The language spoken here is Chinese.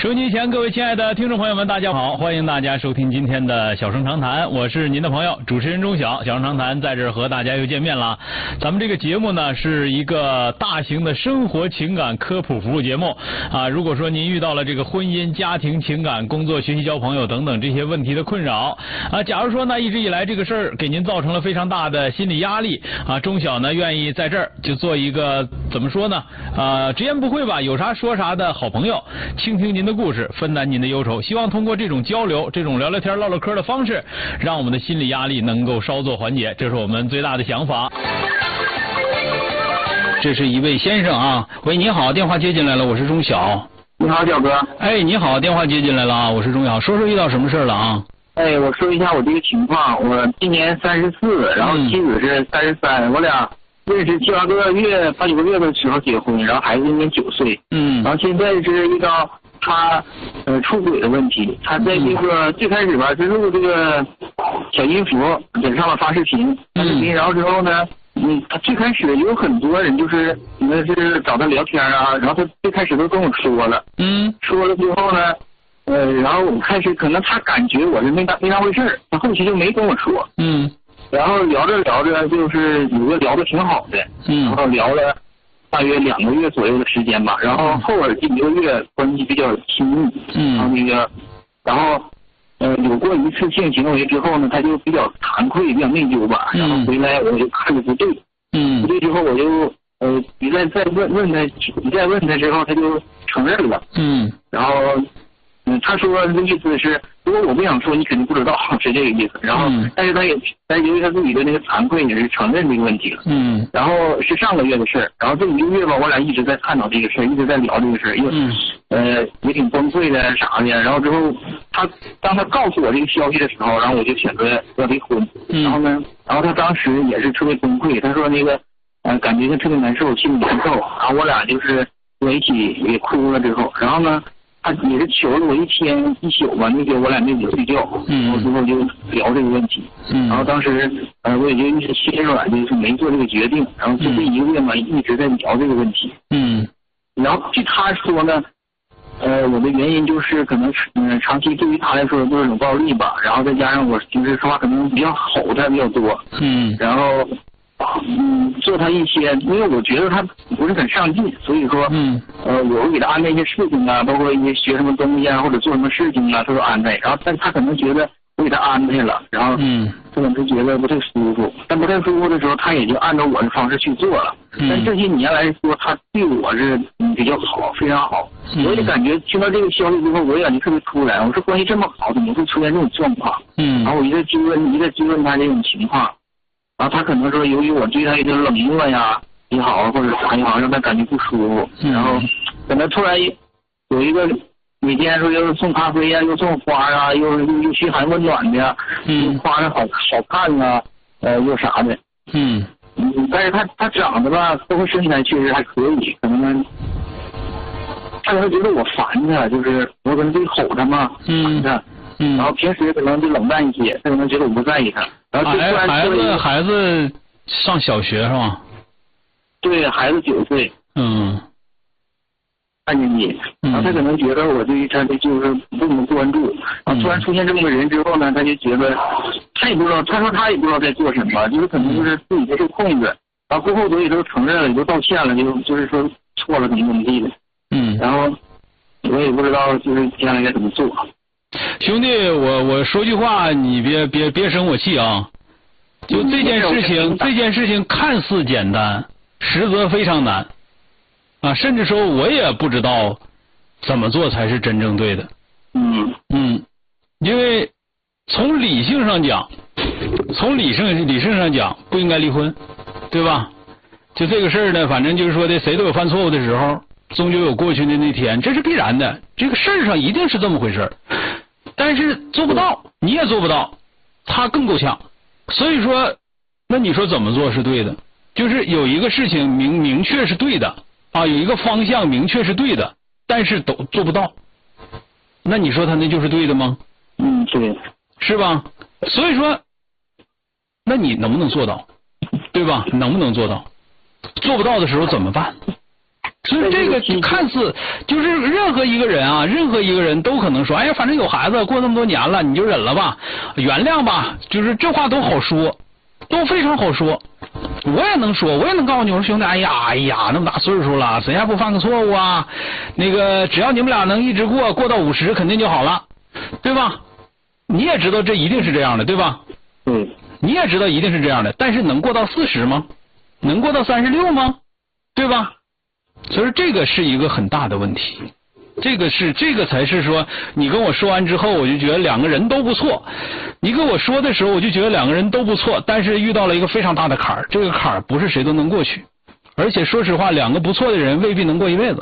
收音机前各位亲爱的听众朋友们，大家好，欢迎大家收听今天的小声长谈，我是您的朋友主持人钟晓。小声长谈在这儿和大家又见面了。咱们这个节目呢是一个大型的生活情感科普服务节目啊。如果说您遇到了这个婚姻、家庭、情感、工作、学习、交朋友等等这些问题的困扰啊，假如说呢一直以来这个事儿给您造成了非常大的心理压力啊，钟晓呢愿意在这儿就做一个怎么说呢直言不讳吧，有啥说啥的好朋友，倾听您的故事，分担您的忧愁，希望通过这种交流，这种聊聊天唠唠嗑的方式，让我们的心理压力能够稍作缓解，这是我们最大的想法。这是一位先生啊，喂，你好，电话接进来了，我是钟晓。 你好，小哥。 哎，你好，电话接进来了啊，我是钟晓，说说遇到什么事了啊？ 哎，我说一下我这个情况，我今年34，然后妻子是33，我俩认识7、8个月、8、9个月的时候结婚，然后孩子今年9岁。然后现在是遇到他出轨的问题。他在这个最开始吧，就录这个小音符，在上面发视频，然后之后呢，他最开始有很多人就是找他聊天啊，然后他最开始都跟我说了，说了之后呢，然后我开始可能他感觉我是没当回事儿，他后期就没跟我说，然后聊着聊着就是有个聊得挺好的，然后聊了大约2个月左右的时间吧，然后后边1个月关系比较亲密，然后有过一次性行为之后呢，他就比较惭愧，比较内疚吧，然后回来我就看着不对，不对之后我就一再问他之后他就承认了，然后他说的意思是，如果我不想说，你肯定不知道，是这个意思。然后，但是他也由于他自己的那个惭愧，也是承认这个问题了。然后是上个月的事儿，然后这1个月吧，我俩一直在探讨这个事儿，一直在聊这个事儿，因为也挺崩溃的啥的。然后之后当他告诉我这个消息的时候，然后我就选择要离婚。然后他当时也是特别崩溃，他说那个感觉他特别难受，心里难受。然后我俩就是在一起也哭了之后，然后呢。他也是求了我1天1宿吧，那天我俩没怎么睡觉，然后之后就聊这个问题，然后当时我也就一直心软，就是没做这个决定，然后就这1个月嘛一直在聊这个问题，然后据他说呢，我的原因就是可能长期对于他来说就是冷暴力吧，然后再加上我平时说话可能比较吼他比较多，然后做他一些，因为我觉得他不是很上进，所以说我会给他安排一些事情啊，包括一些学什么东西啊，或者做什么事情啊，他都安排。然后但他可能觉得我给他安排了，然后他可能觉得不太舒服，但不太舒服的时候，他也就按照我的方式去做了。但这些年来说，他对我是比较好，非常好。我也感觉听到这个消息之后，我也感觉特别突然。我说关系这么好，怎么会出现这种状况？然后我一再追问他这种情况。然后他可能说，由于我对他一个冷漠呀也好，或者啥也好，让他感觉不舒服。然后可能突然有一个每天说又送咖啡呀，又送花啊，又嘘寒问暖的呀，又夸着好看啊，又啥的。但是他长得吧，包括身材确实还可以，可能他可能觉得我烦他，就是我可能得吼他嘛，烦他。然后平时可能就冷淡一些，他可能觉得我不在意他。然后就突然孩子上小学是吗？ 对，孩子9岁。2年级。然后他可能觉得我对于他就是不怎么关注。然后突然出现这么个人之后呢，他就觉得他也不知道，他说他也不知道在做什么，就是可能就是自己不受控制。然后过后也都承认了，也都道歉了，就是说错了怎么地的。然后我也不知道就是接下来该怎么做。 兄弟，我说句话，你别生我气啊！就这件事情看似简单，实则非常难啊！甚至说我也不知道怎么做才是真正对的。因为从理性上讲，不应该离婚，对吧？就这个事儿呢，反正就是说的，谁都有犯错误的时候，终究有过去的那天，这是必然的。这个事儿上一定是这么回事儿。但是做不到，你也做不到，他更够呛。所以说，那你说怎么做是对的？就是有一个事情明确是对的啊，有一个方向明确是对的，但是都做不到，那你说他那就是对的吗？ 对， 是吧？所以说，那你能不能做到，对吧？能不能做到？做不到的时候怎么办？ 所以这个看似就是任何一个人都可能说，哎呀，反正有孩子，过那么多年了，你就忍了吧，原谅吧，就是这话都好说，都非常好说。我也能说，我也能告诉你，我说兄弟，哎呀，那么大岁数了，谁还不犯个错误啊？那个只要你们俩能一直过到50，肯定就好了，对吧？你也知道这一定是这样的，对吧？你也知道一定是这样的，但是能过到40吗？能过到36吗？对吧？所以说这个是一个很大的问题，这个才是说，你跟我说完之后，我就觉得两个人都不错。你跟我说的时候，我就觉得两个人都不错，但是遇到了一个非常大的坎儿，这个坎儿不是谁都能过去，而且说实话，两个不错的人未必能过一辈子。